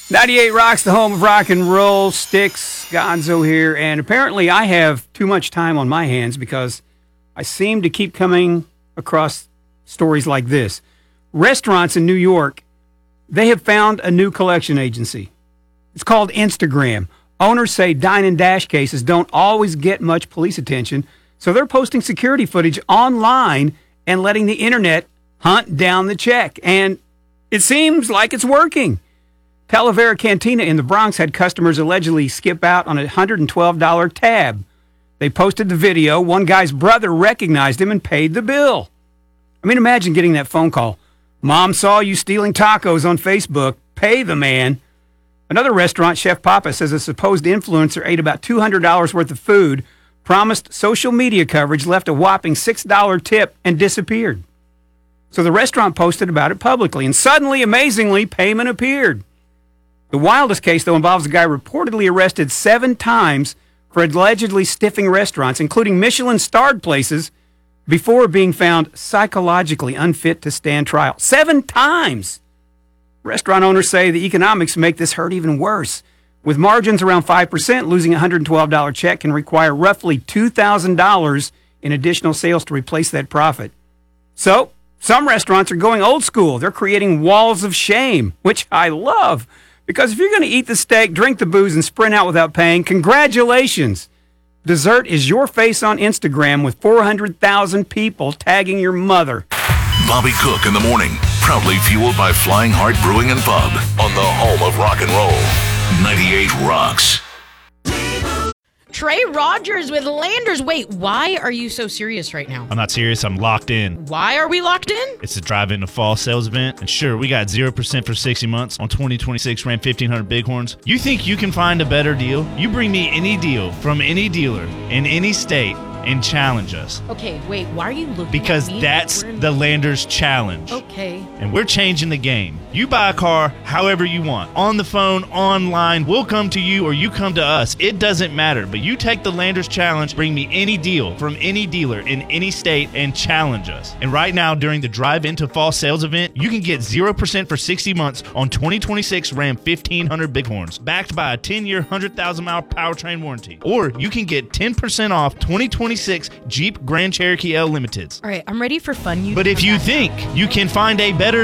98 Rocks, the home of rock and roll. Sticks, Gonzo here. And apparently I have too much time on my hands because I seem to keep coming across stories like this. Restaurants in New York, they have found a new collection agency. It's called Instagram. Owners say dine and dash cases don't always get much police attention, so they're posting security footage online and letting the internet hunt down the check. And it seems like it's working. Talavera Cantina in the Bronx had customers allegedly skip out on a $112 tab. They posted the video. One guy's brother recognized him and paid the bill. I mean, imagine getting that phone call. Mom saw you stealing tacos on Facebook. Pay the man. Another restaurant, Chef Papa, says a supposed influencer ate about $200 worth of food, promised social media coverage, left a whopping $6 tip, and disappeared. So the restaurant posted about it publicly, and suddenly, amazingly, payment appeared. The wildest case, though, involves a guy reportedly arrested 7 times for allegedly stiffing restaurants, including Michelin-starred places, before being found psychologically unfit to stand trial. 7 times! Restaurant owners say the economics make this hurt even worse. With margins around 5%, losing a $112 check can require roughly $2,000 in additional sales to replace that profit. So, some restaurants are going old school. They're creating walls of shame, which I love. Because if you're going to eat the steak, drink the booze, and sprint out without paying, congratulations. Dessert is your face on Instagram with 400,000 people tagging your mother. Bobby Cook in the morning, proudly fueled by Flying Heart Brewing and Pub on the home of rock and roll. 98 Rocks. Trey Rogers with Landers. Wait, why are you so serious right now? I'm not serious. I'm locked in. Why are we locked in? It's a drive-in to fall sales event. And sure, we got 0% for 60 months on 2026 Ram 1500 Bighorns. You think you can find a better deal? You bring me any deal from any dealer in any state and challenge us. Okay, wait, why are you looking Because at me? that's the Landers Challenge. Okay. And we're changing the game. You buy a car however you want. On the phone, online, we'll come to you or you come to us. It doesn't matter. But you take the Landers Challenge, bring me any deal from any dealer in any state and challenge us. And right now, during the Drive Into Fall Sales event, you can get 0% for 60 months on 2026 Ram 1500 Bighorns, backed by a 10-year, 100,000-mile powertrain warranty. Or you can get 10% off 2026 Jeep Grand Cherokee L Limiteds. All right, I'm ready for fun. But if you think you can find a better